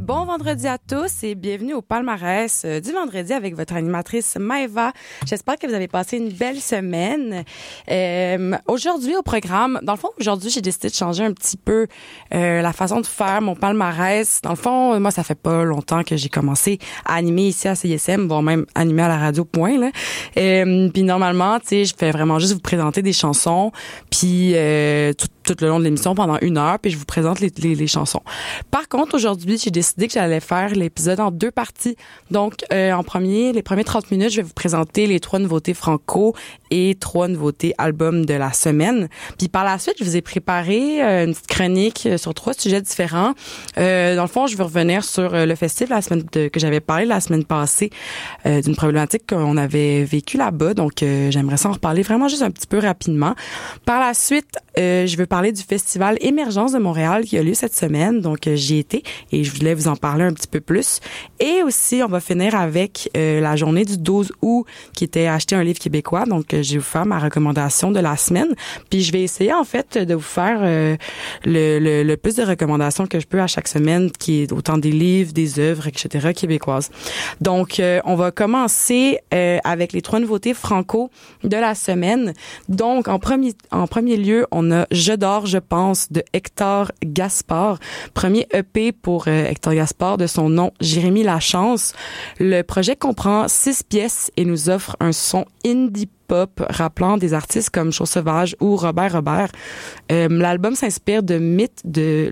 Bon vendredi à tous et bienvenue au palmarès du vendredi avec votre animatrice Maëva. J'espère que vous avez passé une belle semaine. Aujourd'hui au programme, dans le fond, aujourd'hui j'ai décidé de changer un petit peu la façon de faire mon palmarès. Dans le fond, moi ça fait pas longtemps que j'ai commencé à animer ici à CISM, voire même animer à la radio point là. Puis normalement, tu sais, je fais vraiment juste vous présenter des chansons, puis tout le long de l'émission pendant 1 heure, puis je vous présente les chansons. Par contre, aujourd'hui, j'ai décidé que j'allais faire l'épisode en 2 parties. Donc, les premiers 30 minutes, je vais vous présenter les 3 nouveautés franco et 3 nouveautés albums de la semaine. Puis par la suite, je vous ai préparé une petite chronique sur 3 sujets différents. Dans le fond, je vais revenir sur le festival que j'avais parlé la semaine passée, d'une problématique qu'on avait vécue là-bas. Donc, j'aimerais ça en reparler vraiment juste un petit peu rapidement. Par la suite, je veux parler du festival Émergence de Montréal qui a lieu cette semaine. Donc, j'y étais et je voulais vous en parler un petit peu plus. Et aussi, on va finir avec la journée du 12 août qui était acheter un livre québécois. Donc, je vais vous faire ma recommandation de la semaine. Puis, je vais essayer, en fait, de vous faire le plus de recommandations que je peux à chaque semaine, qui est autant des livres, des œuvres, etc., québécoises. Donc, on va commencer avec les 3 nouveautés franco de la semaine. Donc, en premier lieu, on a Je dors, je pense de Hector Gaspard. Premier EP pour Hector Gaspard de son nom Jérémy Lachance. Le projet comprend 6 pièces et nous offre un son indie pop rappelant des artistes comme Chose Sauvage ou Robert Robert. L'album s'inspire le mythe de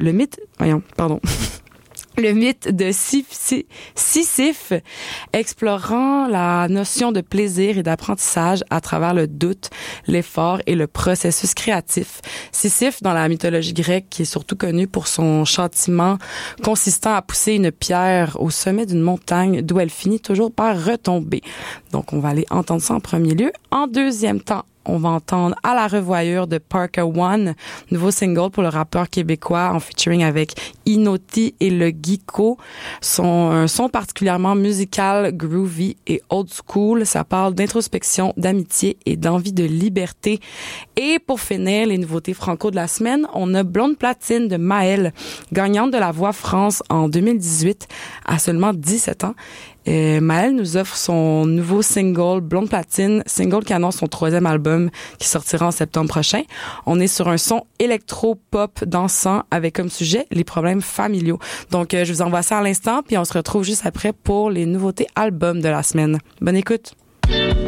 Sisyphe, explorant la notion de plaisir et d'apprentissage à travers le doute, l'effort et le processus créatif. Sisyphe, dans la mythologie grecque, qui est surtout connu pour son châtiment consistant à pousser une pierre au sommet d'une montagne d'où elle finit toujours par retomber. Donc, on va aller entendre ça en premier lieu. En deuxième temps, on va entendre À la revoyure de Parker One, nouveau single pour le rappeur québécois en featuring avec Inoti et le Geeko. Un son particulièrement musical, groovy et old school. Ça parle d'introspection, d'amitié et d'envie de liberté. Et pour finir, les nouveautés franco de la semaine, on a Blonde Platine de Maëlle, gagnante de la Voix France en 2018 à seulement 17 ans. Maëlle nous offre son nouveau single Blonde Platine, single qui annonce son 3e album qui sortira en septembre prochain. On est sur un son électro-pop dansant avec comme sujet les problèmes familiaux. Donc, je vous envoie ça à l'instant, puis on se retrouve juste après pour les nouveautés albums de la semaine. Bonne écoute!